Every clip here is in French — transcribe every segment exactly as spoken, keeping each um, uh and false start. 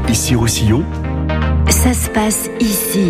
Ici Roussillon, ça se passe ici.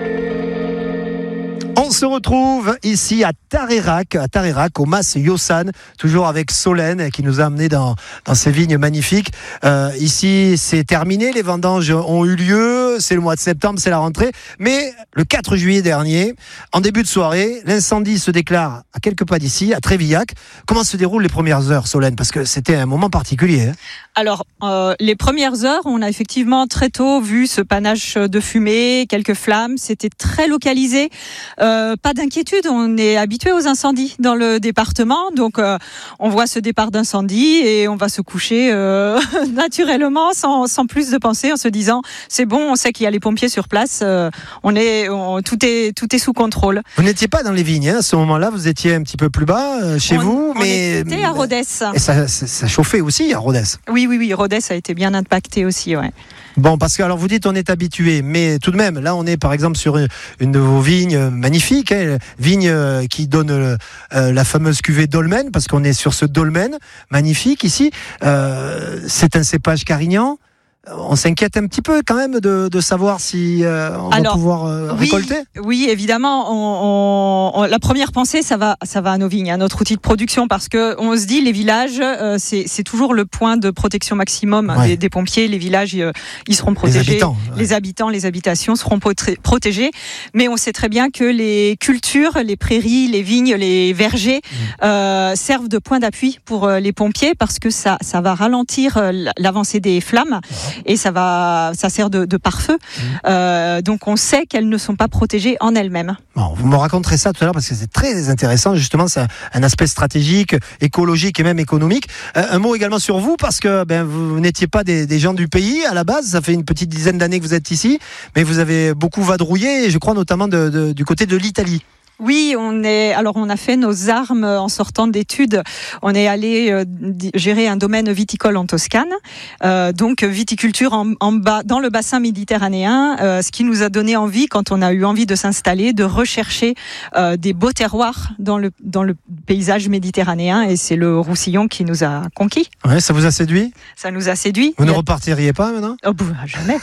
On se retrouve ici à Tareyrac, à Tareyrac, au Mas Yosan, toujours avec Solène qui nous a amenés dans, dans ces vignes magnifiques. Euh, ici, c'est terminé, les vendanges ont eu lieu, c'est le mois de septembre, c'est la rentrée. Mais le quatre juillet dernier, en début de soirée, l'incendie se déclare à quelques pas d'ici, à Trévillac. Comment se déroulent les premières heures, Solène ? Parce que c'était un moment particulier. Hein. Alors, euh, les premières heures, on a effectivement très tôt vu ce panache de fumée, quelques flammes. C'était très localisé. Euh, pas d'inquiétude, on est habitué aux incendies dans le département. Donc, euh, on voit ce départ d'incendie et on va se coucher euh, naturellement, sans, sans plus de pensée, en se disant c'est bon, on sait qu'il y a les pompiers sur place. Euh, on est, on, tout est, tout est sous contrôle. Vous n'étiez pas dans les vignes hein, à ce moment-là. Vous étiez un petit peu plus bas euh, chez on, vous, on mais était à Rodez. Et ça, ça, ça chauffait aussi à Rodez. Oui, oui, oui. Rodez a été bien impacté aussi, ouais. Bon, parce que alors vous dites on est habitué, mais tout de même, là on est par exemple sur une, une de vos vignes magnifiques, hein, vigne qui donne euh, la fameuse cuvée Dolmen, parce qu'on est sur ce Dolmen magnifique ici. Euh, c'est un cépage carignan. On s'inquiète un petit peu quand même de, de savoir si euh, on Alors, va pouvoir euh, oui, récolter. Oui, évidemment. On, on, on, la première pensée, ça va, ça va à nos vignes, à notre outil de production, parce que on se dit les villages, euh, c'est, c'est toujours le point de protection maximum ouais. des, des pompiers. Les villages, euh, ils seront protégés. Les habitants, ouais. les habitants, les habitations seront potré- protégés. Mais on sait très bien que les cultures, les prairies, les vignes, les vergers mmh. euh, servent de point d'appui pour euh, les pompiers, parce que ça, ça va ralentir euh, l'avancée des flammes. Ouais. Et ça va, ça sert de, de pare-feu. Mmh. Euh, donc on sait qu'elles ne sont pas protégées en elles-mêmes. Bon, vous me raconterez ça tout à l'heure parce que c'est très intéressant. Justement, c'est un aspect stratégique, écologique et même économique. Euh, un mot également sur vous parce que ben vous n'étiez pas des, des gens du pays à la base. Ça fait une petite dizaine d'années que vous êtes ici, mais vous avez beaucoup vadrouillé. Et je crois notamment de, de, du côté de l'Italie. Oui, on est. Alors, on a fait nos armes en sortant d'études. On est allé euh, gérer un domaine viticole en Toscane, euh, donc viticulture en, en bas, dans le bassin méditerranéen. Euh, ce qui nous a donné envie, quand on a eu envie de s'installer, de rechercher euh, des beaux terroirs dans le dans le paysage méditerranéen. Et c'est le Roussillon qui nous a conquis. Ouais, ça vous a séduit ? Ça nous a séduit. Vous ne repartiriez pas maintenant ? Oh, bah, jamais.